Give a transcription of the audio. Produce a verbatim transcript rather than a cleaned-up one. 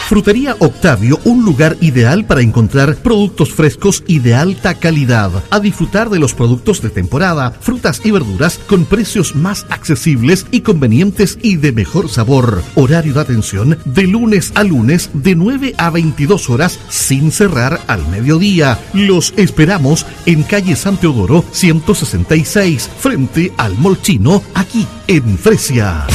Frutería Octavio, un lugar ideal para encontrar productos frescos y de alta calidad. A disfrutar de los productos de temporada, frutas y verduras con precios más accesibles y convenientes y de mejor sabor. Horario de atención de lunes a lunes de nueve a veintidós horas sin cerrar al mediodía. Los esperamos en calle San Teodoro ciento sesenta y seis, frente al Mall Chino, aquí en Fresia.